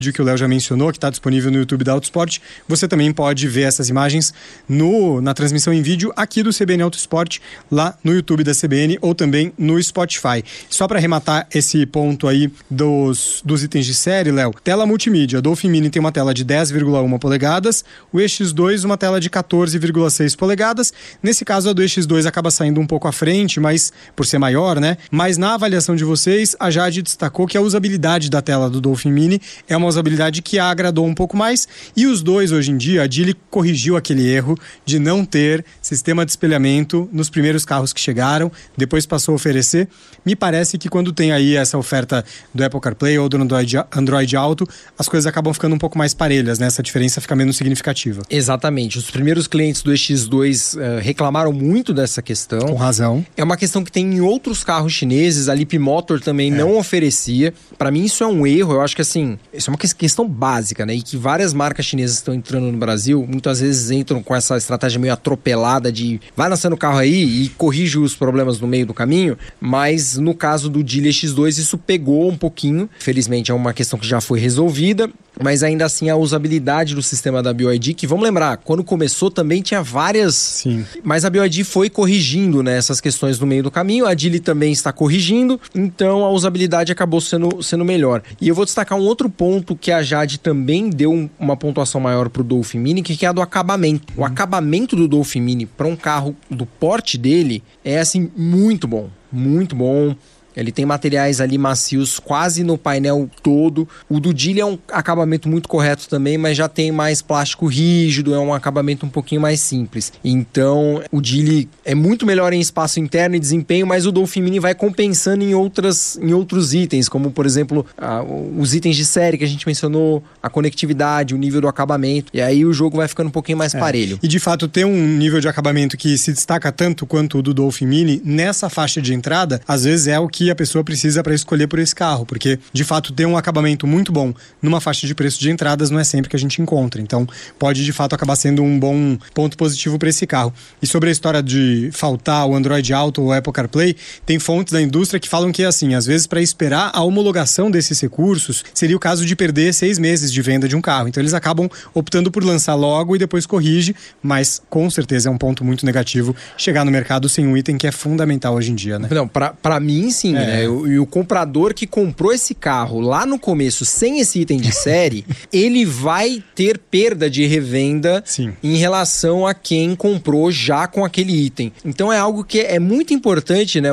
que o Léo já mencionou, que está disponível no YouTube da Autosport, você também pode ver essas imagens na transmissão em vídeo aqui do CBN Autosport, lá no YouTube da CBN ou também no Spotify. Só para arrematar esse ponto aí dos itens de série, Léo, tela multimídia, o Dolphin Mini tem uma tela de 10,1 polegadas, o EX2 uma tela de 14,6 polegadas. Nesse caso a do EX2 acaba saindo um pouco à frente, mas por ser maior, né? Mas na avaliação de vocês, a Jade destacou que a usabilidade da tela do Dolphin Mini é uma usabilidade que a agradou um pouco mais, e os dois hoje em dia, a Geely corrigiu aquele erro de não ter sistema de espelhamento nos primeiros carros que chegaram, depois passou a oferecer. Me parece que quando tem aí essa oferta do Apple CarPlay ou do Android Auto, as coisas acabam ficando um pouco mais parelhas, né? Essa diferença fica menos significativa. Exatamente, os primeiros clientes do EX2 reclamaram muito dessa questão. Com razão. É uma questão que tem em outros carros chineses, a Leapmotor também não oferecia. Para mim isso é um erro, eu acho que assim, isso é uma questão básica, né? E que várias marcas chinesas estão entrando no Brasil, muitas vezes entram com essa estratégia meio atropelada de vai lançando o carro aí e corrige os problemas no meio do caminho, mas no caso do Geely X2 isso pegou um pouquinho. Felizmente é uma questão que já foi resolvida, mas ainda assim a usabilidade do sistema da BYD, que vamos lembrar, quando começou também tinha várias... Sim. Mas a BYD foi corrigindo, né, essas questões no meio do caminho, a Geely também está corrigindo, então a usabilidade acabou sendo melhor. E eu vou destacar um outro ponto que a Jade também deu uma pontuação maior para o Dolphin Mini, que é a do acabamento. O acabamento do Dolphin Mini para um carro do porte dele é assim muito bom, muito bom. Ele tem materiais ali macios quase no painel todo. O do Geely é um acabamento muito correto também, mas já tem mais plástico rígido, é um acabamento um pouquinho mais simples. Então, o Geely é muito melhor em espaço interno e desempenho, mas o Dolphin Mini vai compensando em outros itens, como, por exemplo, os itens de série que a gente mencionou, a conectividade, o nível do acabamento. E aí o jogo vai ficando um pouquinho mais parelho. E, de fato, ter um nível de acabamento que se destaca tanto quanto o do Dolphin Mini, nessa faixa de entrada, às vezes é o que a pessoa precisa para escolher por esse carro, porque de fato ter um acabamento muito bom numa faixa de preço de entradas não é sempre que a gente encontra, então pode de fato acabar sendo um bom ponto positivo para esse carro. E sobre a história de faltar o Android Auto ou o Apple CarPlay, tem fontes da indústria que falam que assim, às vezes para esperar a homologação desses recursos, seria o caso de perder 6 meses de venda de um carro, então eles acabam optando por lançar logo e depois corrige, mas com certeza é um ponto muito negativo chegar no mercado sem um item que é fundamental hoje em dia, né? Não, para mim sim, né? E o comprador que comprou esse carro lá no começo sem esse item de série, ele vai ter perda de revenda em relação a quem comprou já com aquele item. Então é algo que é muito importante, né?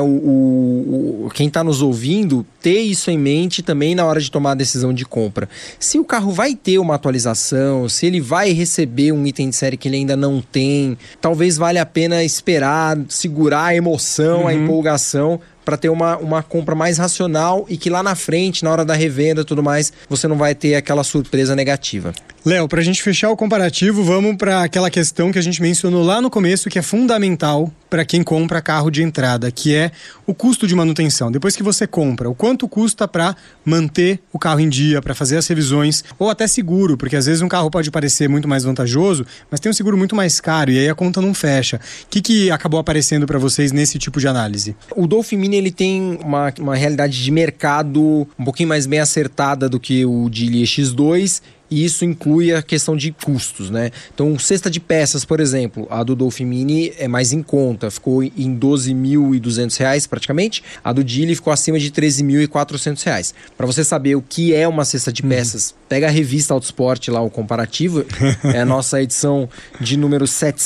Quem está nos ouvindo ter isso em mente também na hora de tomar a decisão de compra. Se o carro vai ter uma atualização, se ele vai receber um item de série que ele ainda não tem, talvez valha a pena esperar, segurar a emoção, a empolgação, para ter uma compra mais racional e que lá na frente, na hora da revenda e tudo mais, você não vai ter aquela surpresa negativa. Léo, para a gente fechar o comparativo, vamos para aquela questão que a gente mencionou lá no começo, que é fundamental para quem compra carro de entrada, que é o custo de manutenção. Depois que você compra, o quanto custa para manter o carro em dia, para fazer as revisões, ou até seguro, porque às vezes um carro pode parecer muito mais vantajoso, mas tem um seguro muito mais caro e aí a conta não fecha. O que acabou aparecendo para vocês nesse tipo de análise? O Dolphin Mini ele tem uma realidade de mercado um pouquinho mais bem acertada do que o Geely X2, e isso inclui a questão de custos, né? Então, cesta de peças, por exemplo, a do Dolphin Mini é mais em conta, ficou em R$ 12.200 praticamente, a do Geely ficou acima de R$ 13.400. Para você saber o que é uma cesta de peças, pega a revista Autosport lá, o comparativo, é a nossa edição de número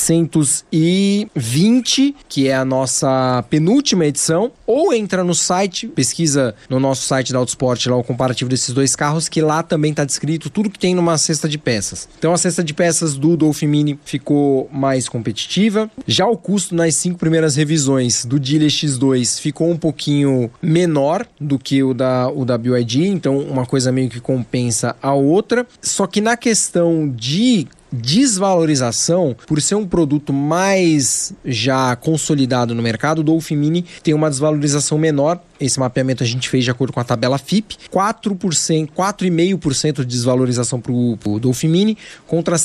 720, que é a nossa penúltima edição, ou entra no site, pesquisa no nosso site da Autosport lá o comparativo desses dois carros, que lá também está descrito tudo que tem numa cesta de peças. Então a cesta de peças do Dolphin Mini ficou mais competitiva. Já o custo nas 5 primeiras revisões do Geely X2 ficou um pouquinho menor do que o da BYD, então uma coisa meio que compensa a outra. Só que na questão de desvalorização, por ser um produto mais já consolidado no mercado, o Dolphin Mini tem uma desvalorização menor. Esse mapeamento a gente fez de acordo com a tabela FIP, 4,5% de desvalorização para o Dolphin Mini contra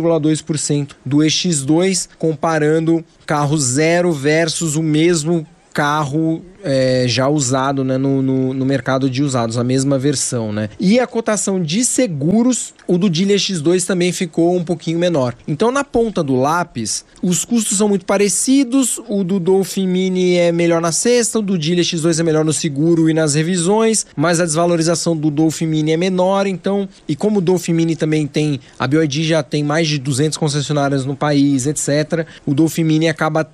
5,2% do EX2, comparando carro zero versus o mesmo carro já usado, né, no mercado de usados, a mesma versão, né? E a cotação de seguros, o do Geely X2 também ficou um pouquinho menor. Então, na ponta do lápis, os custos são muito parecidos, o do Dolphin Mini é melhor na cesta, o do Geely X2 é melhor no seguro e nas revisões, mas a desvalorização do Dolphin Mini é menor, então, e como o Dolphin Mini também tem, a BYD já tem mais de 200 concessionárias no país, etc., o Dolphin Mini acabou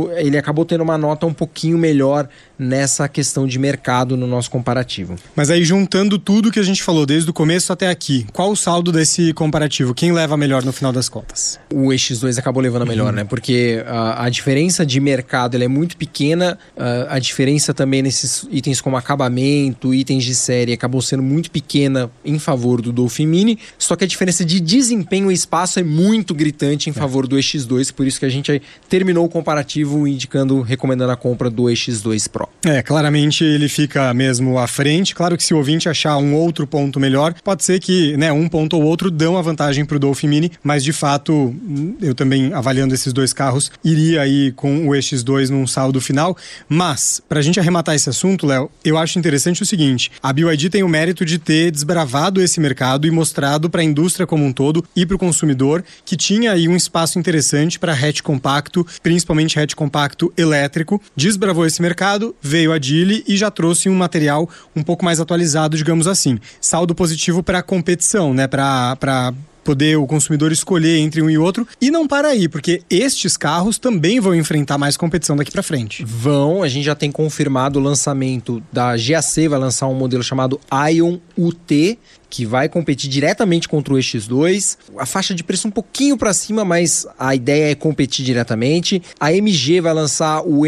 tendo uma nota um pouquinho melhor nessa questão de mercado no nosso comparativo. Mas aí, juntando tudo que a gente falou desde o começo até aqui, qual o saldo desse comparativo? Quem leva melhor no final das contas? O X2 acabou levando a melhor, né? Porque a diferença de mercado ela é muito pequena, a diferença também nesses itens como acabamento, itens de série, acabou sendo muito pequena em favor do Dolphin Mini, só que a diferença de desempenho e espaço é muito gritante em favor do X2, por isso que a gente terminou o comparativo recomendando a compra do X2 Pro. Claramente ele fica mesmo à frente. Claro que se o ouvinte achar um outro ponto melhor, pode ser que, né, um ponto ou outro dão a vantagem para o Dolphin Mini, mas de fato, eu também, avaliando esses dois carros, iria aí com o X2 num saldo final. Mas, para a gente arrematar esse assunto, Léo, eu acho interessante o seguinte: a BYD tem o mérito de ter desbravado esse mercado e mostrado para a indústria como um todo e para o consumidor que tinha aí um espaço interessante para hatch compacto, principalmente hatch compacto elétrico. Desbravou esse mercado, veio a Geely e já trouxe um material um pouco mais atualizado, digamos assim. Saldo positivo para a competição, né? Para poder o consumidor escolher entre um e outro. E não para aí, porque estes carros também vão enfrentar mais competição daqui para frente. A gente já tem confirmado o lançamento da GAC, vai lançar um modelo chamado Ion UT, que vai competir diretamente contra o X2. A faixa de preço um pouquinho para cima, mas a ideia é competir diretamente. A MG vai lançar o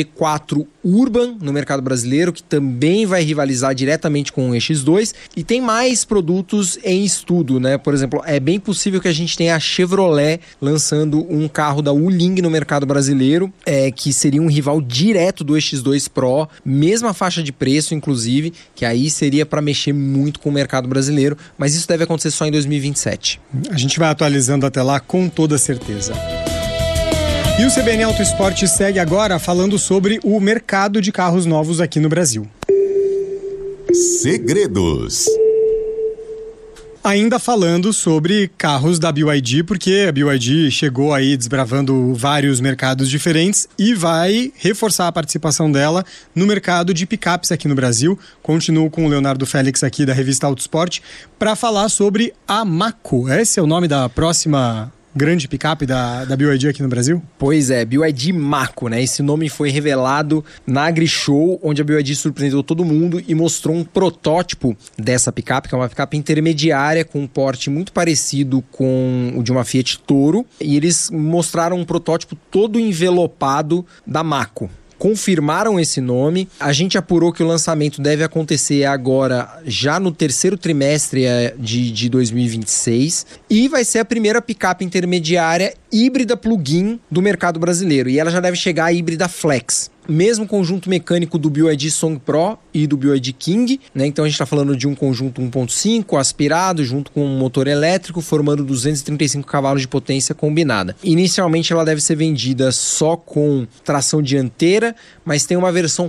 MG4 Urban no mercado brasileiro, que também vai rivalizar diretamente com o X2. E tem mais produtos em estudo, né? Por exemplo, é bem possível que a gente tenha a Chevrolet lançando um carro da Wuling no mercado brasileiro, que seria um rival direto do X2 Pro, mesma faixa de preço, inclusive, que aí seria para mexer muito com o mercado brasileiro. Mas isso deve acontecer só em 2027. A gente vai atualizando até lá com toda certeza. E o CBN Auto Esporte segue agora falando sobre o mercado de carros novos aqui no Brasil. Segredos. Ainda falando sobre carros da BYD, porque a BYD chegou aí desbravando vários mercados diferentes e vai reforçar a participação dela no mercado de picapes aqui no Brasil. Continuo com o Leonardo Félix aqui da revista Autosport para falar sobre a Mako. Esse é o nome da próxima grande picape da BYD aqui no Brasil? Pois é, BYD Mako, né? Esse nome foi revelado na AgriShow, onde a BYD surpreendeu todo mundo e mostrou um protótipo dessa picape, que é uma picape intermediária com um porte muito parecido com o de uma Fiat Toro, e eles mostraram um protótipo todo envelopado da Mako. Confirmaram esse nome. A gente apurou que o lançamento deve acontecer agora, já no terceiro trimestre de 2026, e vai ser a primeira picape intermediária híbrida plug-in do mercado brasileiro. E ela já deve chegar à híbrida flex. Mesmo conjunto mecânico do BYD Song Pro e do BYD King, né? Então a gente está falando de um conjunto 1.5 aspirado junto com um motor elétrico, formando 235 cavalos de potência combinada. Inicialmente ela deve ser vendida só com tração dianteira, mas tem uma versão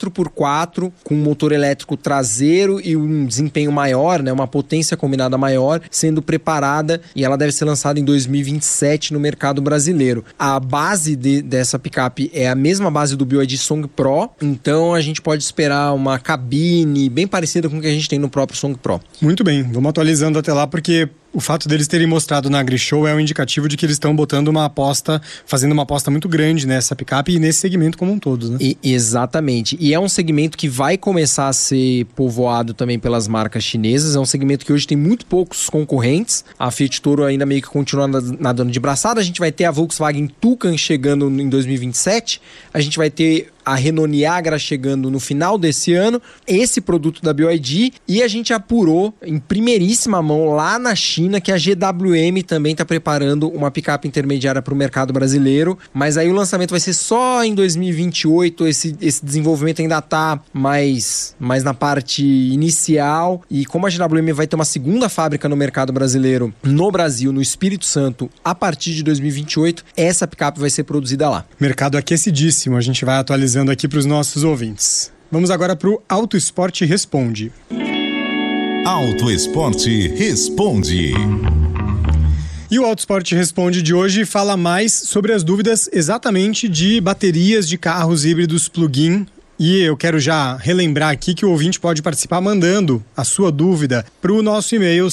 4x4 com motor elétrico traseiro e um desempenho maior, né? Uma potência combinada maior, sendo preparada, e ela deve ser lançada em 2027 no mercado brasileiro. A base dessa picape é a mesma base do BYD Song Pro, então a gente pode esperar uma cabine bem parecida com o que a gente tem no próprio Song Pro. Muito bem, vamos atualizando até lá, porque o fato deles terem mostrado na AgriShow é um indicativo de que eles estão fazendo uma aposta muito grande nessa picape e nesse segmento como um todo, né? Exatamente. E é um segmento que vai começar a ser povoado também pelas marcas chinesas. É um segmento que hoje tem muito poucos concorrentes. A Fiat Toro ainda meio que continua nadando de braçada. A gente vai ter a Volkswagen Toucan chegando em 2027. A gente vai ter a Renault Niagara chegando no final desse ano, esse produto da BYD, e a gente apurou em primeiríssima mão lá na China que a GWM também está preparando uma picape intermediária para o mercado brasileiro, mas aí o lançamento vai ser só em 2028, esse desenvolvimento ainda está mais na parte inicial, e como a GWM vai ter uma segunda fábrica no mercado brasileiro, no Brasil, no Espírito Santo, a partir de 2028, essa picape vai ser produzida lá. Mercado aquecidíssimo, a gente vai atualizar avisando aqui para os nossos ouvintes. Vamos agora para o Auto Esporte Responde. Auto Esporte Responde. E o Auto Esporte Responde de hoje fala mais sobre as dúvidas exatamente de baterias de carros híbridos plug-in. E eu quero já relembrar aqui que o ouvinte pode participar mandando a sua dúvida para o nosso e-mail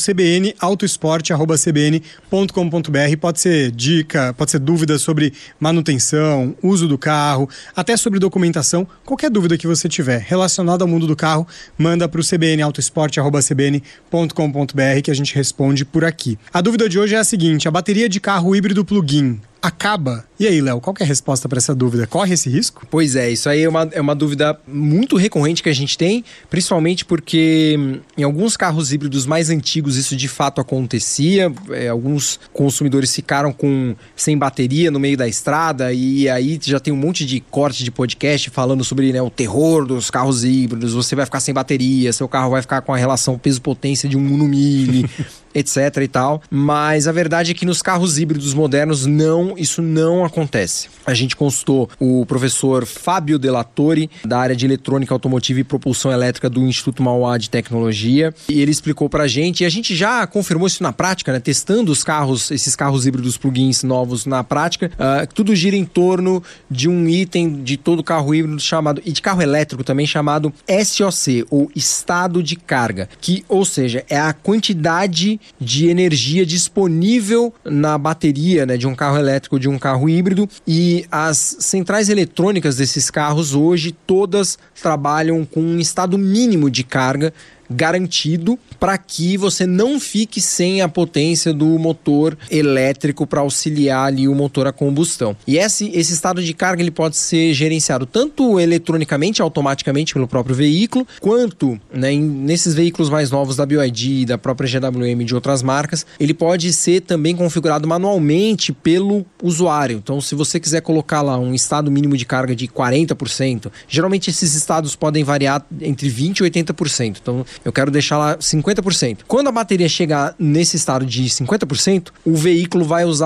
cbnautoesporte@cbn.com.br. Pode ser dica, pode ser dúvida sobre manutenção, uso do carro, até sobre documentação. Qualquer dúvida que você tiver relacionada ao mundo do carro, manda para o cbnautoesporte@cbn.com.br que a gente responde por aqui. A dúvida de hoje é a seguinte: a bateria de carro híbrido plug-in acaba? E aí, Léo, qual que é a resposta para essa dúvida? Corre esse risco? Pois é, isso aí é uma dúvida muito recorrente que a gente tem, principalmente porque em alguns carros híbridos mais antigos isso de fato acontecia. Alguns consumidores ficaram sem bateria no meio da estrada, e aí já tem um monte de corte de podcast falando sobre, né, o terror dos carros híbridos. Você vai ficar sem bateria, seu carro vai ficar com a relação peso-potência de 1 no mil, etc e tal. Mas a verdade é que nos carros híbridos modernos isso não acontece. A gente consultou o professor Fábio Delatorre, da área de eletrônica automotiva e propulsão elétrica do Instituto Mauá de Tecnologia, e ele explicou pra gente, e a gente já confirmou isso na prática, né, testando esses carros híbridos plug-ins novos na prática. Tudo gira em torno de um item de todo carro híbrido chamado, e de carro elétrico também, chamado SOC, ou estado de carga, que, ou seja, é a quantidade de energia disponível na bateria, né, de um carro elétrico, de um carro híbrido. E as centrais eletrônicas desses carros hoje todas trabalham com um estado mínimo de carga garantido para que você não fique sem a potência do motor elétrico para auxiliar ali o motor a combustão. E esse estado de carga ele pode ser gerenciado tanto eletronicamente, automaticamente pelo próprio veículo, quanto, né, nesses veículos mais novos da BYD, da própria GWM e de outras marcas, ele pode ser também configurado manualmente pelo usuário. Então, se você quiser colocar lá um estado mínimo de carga de 40%, geralmente esses estados podem variar entre 20% e 80%. Então, eu quero deixar lá 50%. Quando a bateria chegar nesse estado de 50%, o veículo vai usar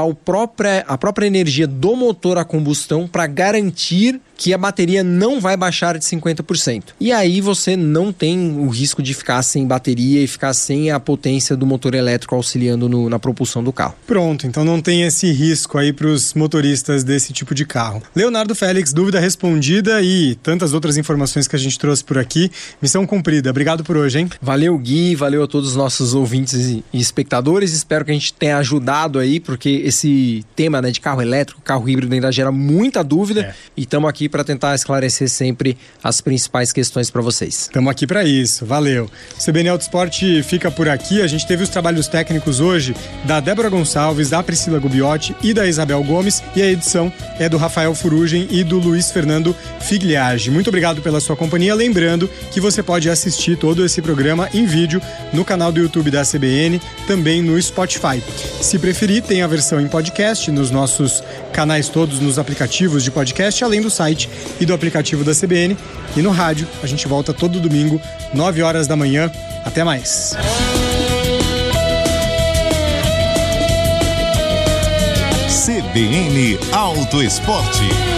a própria energia do motor a combustão para garantir que a bateria não vai baixar de 50%. E aí você não tem o risco de ficar sem bateria e ficar sem a potência do motor elétrico auxiliando na propulsão do carro. Pronto, então não tem esse risco aí para os motoristas desse tipo de carro. Leonardo Félix, dúvida respondida e tantas outras informações que a gente trouxe por aqui. Missão cumprida. Obrigado por hoje, hein? Valeu, Gui, valeu a todos os nossos ouvintes e espectadores. Espero que a gente tenha ajudado aí, porque esse tema, né, de carro elétrico, carro híbrido ainda gera muita dúvida. E estamos aqui para tentar esclarecer sempre as principais questões para vocês. Estamos aqui para isso, valeu. O CBN Auto Esporte fica por aqui. A gente teve os trabalhos técnicos hoje da Débora Gonçalves, da Priscila Gubiotti e da Isabel Gomes, e a edição é do Rafael Furugem e do Luiz Fernando Figliage. Muito obrigado pela sua companhia. Lembrando que você pode assistir todo esse programa em vídeo no canal do YouTube da CBN, também no Spotify. Se preferir, tem a versão em podcast nos nossos canais todos, nos aplicativos de podcast, além do site e do aplicativo da CBN. E no rádio, a gente volta todo domingo, 9 horas da manhã. Até mais. CBN Auto Esporte.